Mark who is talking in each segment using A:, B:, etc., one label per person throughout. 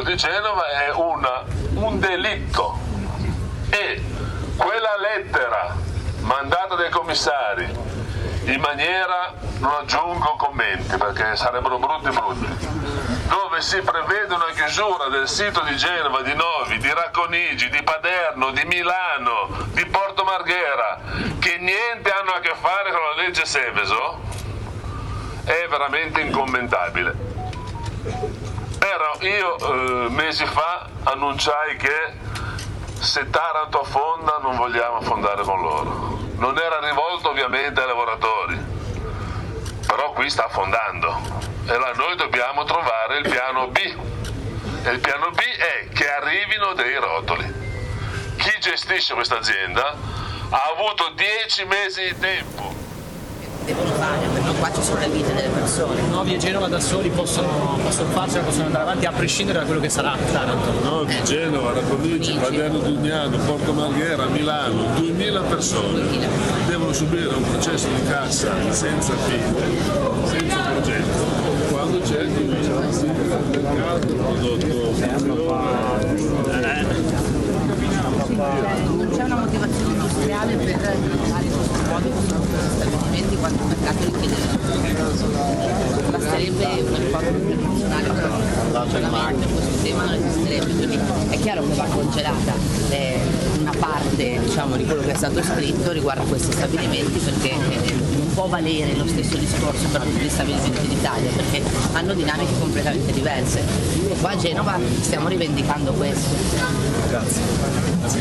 A: di Genova è un delitto, e quella lettera mandata dai commissari in maniera, non aggiungo commenti perché sarebbero brutti, dove si prevede una chiusura del sito di Genova, di Novi, di Racconigi, di Paderno, di Milano, di Porto Marghera, che niente hanno a che fare con la legge Seveso, è veramente incommentabile. Io mesi fa annunciai che se Taranto affonda non vogliamo affondare con loro. Non era rivolto ovviamente ai lavoratori, però qui sta affondando e noi dobbiamo trovare il piano B, e il piano B è che arrivino dei rotoli. Chi gestisce questa azienda ha avuto 10 mesi di tempo.
B: Devono fare, perché qua ci sono le vite delle persone.
C: Novi e Genova da soli possono farcela, possono andare avanti a prescindere da quello che sarà Taranto.
D: Novi, Genova, Racconigi, Paderno Dugnano, Porto Marghera, Milano, 2000 persone devono subire un processo di cassa senza fine, senza progetto, quando c'è il mercato prodotto.
B: Non c'è una motivazione industriale per trattare in questo modo questi stabilimenti quando il mercato richiede. Basterebbe una riforma internazionale per funzionamento, questo tema non esisterebbe, quindi è chiaro che va congelata una parte, diciamo, di quello che è stato scritto riguardo questi stabilimenti, perché non può valere lo stesso discorso per tutti gli stabilimenti d'Italia, perché hanno dinamiche completamente diverse. Qua a Genova stiamo rivendicando questo.
C: Grazie.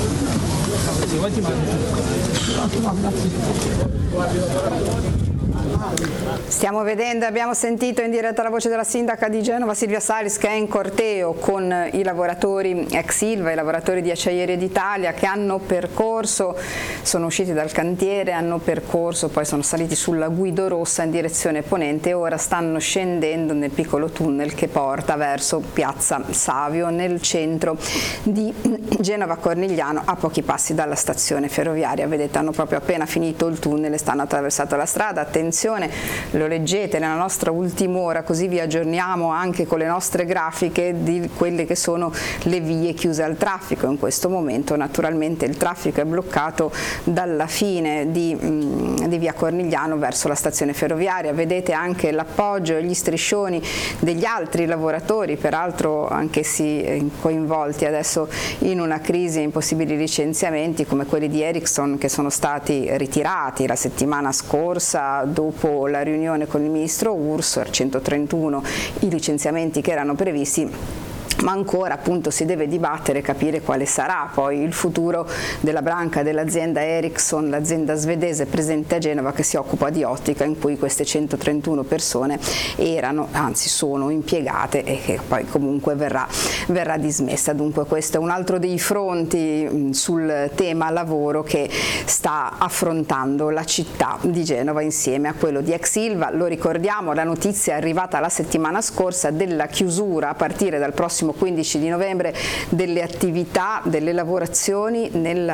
E: Stiamo vedendo, abbiamo sentito in diretta la voce della sindaca di Genova Silvia Salis, che è in corteo con i lavoratori ex Ilva, i lavoratori di Acciaierie d'Italia, che hanno percorso, sono usciti dal cantiere, hanno percorso, poi sono saliti sulla Guido Rossa in direzione ponente e ora stanno scendendo nel piccolo tunnel che porta verso Piazza Savio nel centro di Genova Cornigliano, a pochi passi dalla stazione ferroviaria. Vedete, hanno proprio appena finito il tunnel e stanno attraversando la strada. Attenzione, lo leggete nella nostra ultima ora, così vi aggiorniamo anche con le nostre grafiche di quelle che sono le vie chiuse al traffico. In questo momento naturalmente il traffico è bloccato dalla fine di via Cornigliano verso la stazione ferroviaria. Vedete anche l'appoggio e gli striscioni degli altri lavoratori, peraltro anch'essi coinvolti adesso in una crisi e in possibili licenziamenti come quelli di Ericsson, che sono stati ritirati la settimana scorsa dopo la riunione con il ministro Urso, 131 i licenziamenti che erano previsti. Ma ancora appunto si deve dibattere e capire quale sarà poi il futuro della branca dell'azienda Ericsson, l'azienda svedese presente a Genova che si occupa di ottica, in cui queste 131 persone erano, anzi sono impiegate e che poi comunque verrà dismessa. Dunque questo è un altro dei fronti sul tema lavoro che sta affrontando la città di Genova insieme a quello di ex Ilva. Lo ricordiamo, la notizia è arrivata la settimana scorsa della chiusura a partire dal prossimo 15 di novembre delle attività, delle lavorazioni nel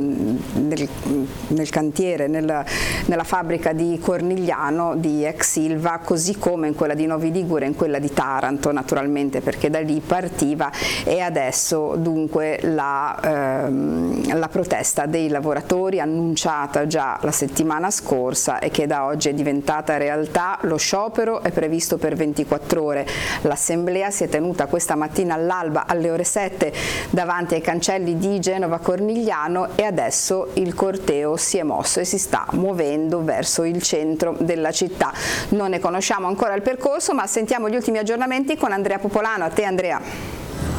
E: cantiere, nella fabbrica di Cornigliano di ex Ilva, così come in quella di Novi Ligure e in quella di Taranto naturalmente, perché da lì partiva. E adesso dunque la protesta dei lavoratori annunciata già la settimana scorsa e che da oggi è diventata realtà. Lo sciopero è previsto per 24 ore. L'assemblea si è tenuta questa mattina all'alba alle ore 7 davanti ai cancelli di Genova Cornigliano e adesso il corteo si è mosso e si sta muovendo verso il centro della città. Non ne conosciamo ancora il percorso, ma sentiamo gli ultimi aggiornamenti con Andrea Popolano. A te Andrea.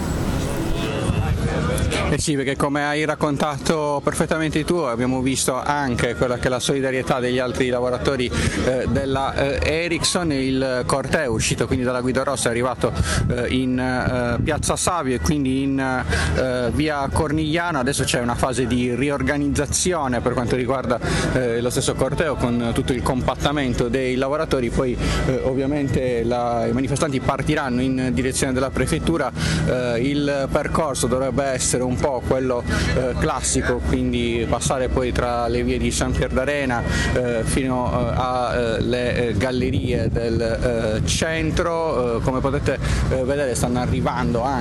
F: Eh sì, perché come hai raccontato perfettamente tu, abbiamo visto anche quella che è la solidarietà degli altri lavoratori della Ericsson. Il corteo è uscito quindi dalla Guido Rossa, è arrivato in Piazza Savio e quindi in via Cornigliano. Adesso c'è una fase di riorganizzazione per quanto riguarda lo stesso corteo, con tutto il compattamento dei lavoratori. Poi ovviamente i manifestanti partiranno in direzione della prefettura. Il percorso dovrebbe essere un po' quello classico, quindi passare poi tra le vie di San Pier d'Arena fino alle gallerie del centro. Come potete vedere stanno arrivando anche